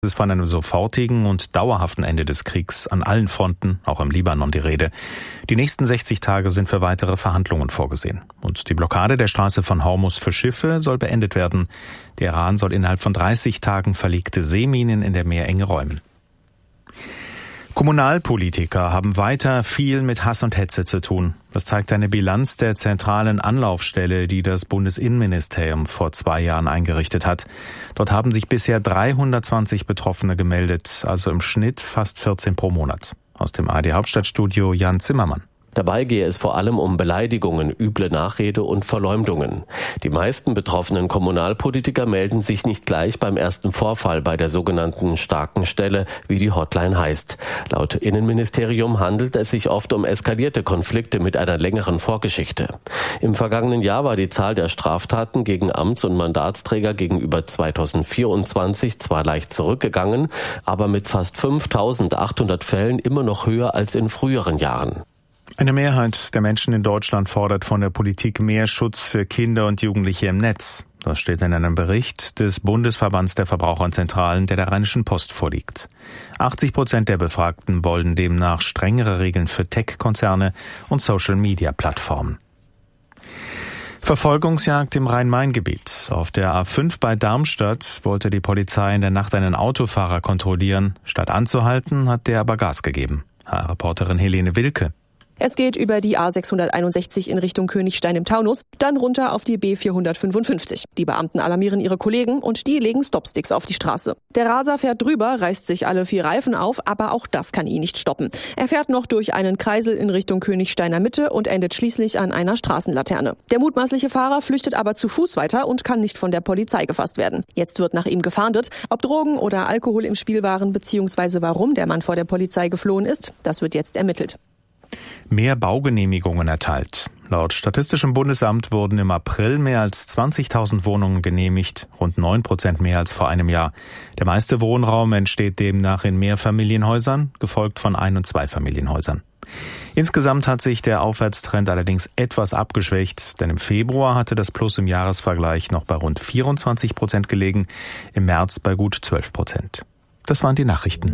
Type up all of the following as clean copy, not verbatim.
Es ist von einem sofortigen und dauerhaften Ende des Kriegs an allen Fronten, auch im Libanon, die Rede. Die nächsten 60 Tage sind für weitere Verhandlungen vorgesehen. Und die Blockade der Straße von Hormuz für Schiffe soll beendet werden. Der Iran soll innerhalb von 30 Tagen verlegte Seeminen in der Meerenge räumen. Kommunalpolitiker haben weiter viel mit Hass und Hetze zu tun. Das zeigt eine Bilanz der zentralen Anlaufstelle, die das Bundesinnenministerium vor 2 Jahren eingerichtet hat. Dort haben sich bisher 320 Betroffene gemeldet, also im Schnitt fast 14 pro Monat. Aus dem ARD Hauptstadtstudio Jan Zimmermann. Dabei gehe es vor allem um Beleidigungen, üble Nachrede und Verleumdungen. Die meisten betroffenen Kommunalpolitiker melden sich nicht gleich beim ersten Vorfall bei der sogenannten starken Stelle, wie die Hotline heißt. Laut Innenministerium handelt es sich oft um eskalierte Konflikte mit einer längeren Vorgeschichte. Im vergangenen Jahr war die Zahl der Straftaten gegen Amts- und Mandatsträger gegenüber 2024 zwar leicht zurückgegangen, aber mit fast 5.800 Fällen immer noch höher als in früheren Jahren. Eine Mehrheit der Menschen in Deutschland fordert von der Politik mehr Schutz für Kinder und Jugendliche im Netz. Das steht in einem Bericht des Bundesverbands der Verbraucherzentralen, der Rheinischen Post vorliegt. 80% der Befragten wollen demnach strengere Regeln für Tech-Konzerne und Social-Media-Plattformen. Verfolgungsjagd im Rhein-Main-Gebiet. Auf der A5 bei Darmstadt wollte die Polizei in der Nacht einen Autofahrer kontrollieren. Statt anzuhalten, hat der aber Gas gegeben. Reporterin Helene Wilke. Es geht über die A661 in Richtung Königstein im Taunus, dann runter auf die B455. Die Beamten alarmieren ihre Kollegen und die legen Stopsticks auf die Straße. Der Raser fährt drüber, reißt sich alle 4 Reifen auf, aber auch das kann ihn nicht stoppen. Er fährt noch durch einen Kreisel in Richtung Königsteiner Mitte und endet schließlich an einer Straßenlaterne. Der mutmaßliche Fahrer flüchtet aber zu Fuß weiter und kann nicht von der Polizei gefasst werden. Jetzt wird nach ihm gefahndet. Ob Drogen oder Alkohol im Spiel waren bzw. warum der Mann vor der Polizei geflohen ist, das wird jetzt ermittelt. Mehr Baugenehmigungen erteilt. Laut Statistischem Bundesamt wurden im April mehr als 20.000 Wohnungen genehmigt, rund 9% mehr als vor einem Jahr. Der meiste Wohnraum entsteht demnach in Mehrfamilienhäusern, gefolgt von Ein- und Zweifamilienhäusern. Insgesamt hat sich der Aufwärtstrend allerdings etwas abgeschwächt, denn im Februar hatte das Plus im Jahresvergleich noch bei rund 24% gelegen, im März bei gut 12%. Das waren die Nachrichten.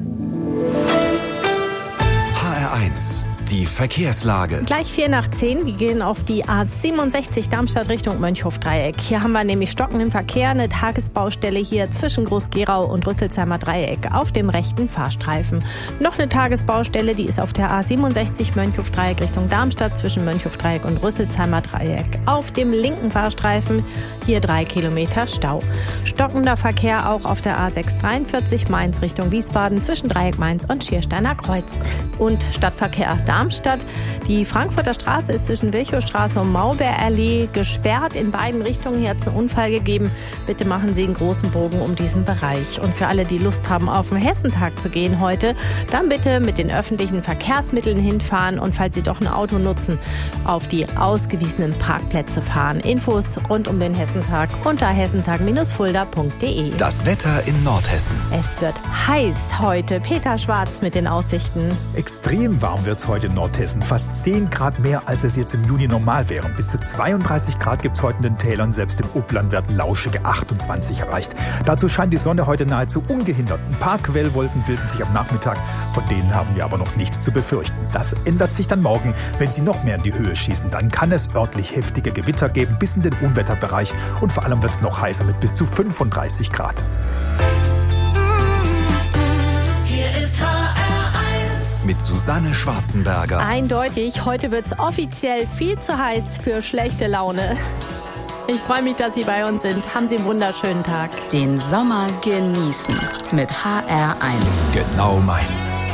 HR1 Die Verkehrslage. Gleich 10:04. Wir gehen auf die A67 Darmstadt Richtung Mönchhof-Dreieck. Hier haben wir nämlich stockenden Verkehr, eine Tagesbaustelle hier zwischen Groß-Gerau und Rüsselsheimer Dreieck auf dem rechten Fahrstreifen. Noch eine Tagesbaustelle, die ist auf der A67 Mönchhof-Dreieck Richtung Darmstadt zwischen Mönchhof-Dreieck und Rüsselsheimer Dreieck. Auf dem linken Fahrstreifen hier 3 Kilometer Stau. Stockender Verkehr auch auf der A643 Mainz Richtung Wiesbaden zwischen Dreieck Mainz und Schiersteiner Kreuz. Und Stadtverkehr Darmstadt. Die Frankfurter Straße ist zwischen Wilchowstraße und Maulbeerallee gesperrt in beiden Richtungen. Hier hat es einen Unfall gegeben. Bitte machen Sie einen großen Bogen um diesen Bereich. Und für alle, die Lust haben, auf den Hessentag zu gehen heute, dann bitte mit den öffentlichen Verkehrsmitteln hinfahren und falls Sie doch ein Auto nutzen, auf die ausgewiesenen Parkplätze fahren. Infos rund um den Hessentag unter hessentag-fulda.de. Das Wetter in Nordhessen. Es wird heiß heute. Peter Schwarz mit den Aussichten. Extrem warm wird es heute in Nordhessen. Fast 10 Grad mehr, als es jetzt im Juni normal wäre. Bis zu 32 Grad gibt es heute in den Tälern. Selbst im Upland werden lauschige 28 erreicht. Dazu scheint die Sonne heute nahezu ungehindert. Ein paar Quellwolken bilden sich am Nachmittag. Von denen haben wir aber noch nichts zu befürchten. Das ändert sich dann morgen, wenn sie noch mehr in die Höhe schießen. Dann kann es örtlich heftige Gewitter geben, bis in den Unwetterbereich. Und vor allem wird es noch heißer mit bis zu 35 Grad. Mit Susanne Schwarzenberger. Eindeutig, heute wird es offiziell viel zu heiß für schlechte Laune. Ich freue mich, dass Sie bei uns sind. Haben Sie einen wunderschönen Tag. Den Sommer genießen mit HR1. Genau meins.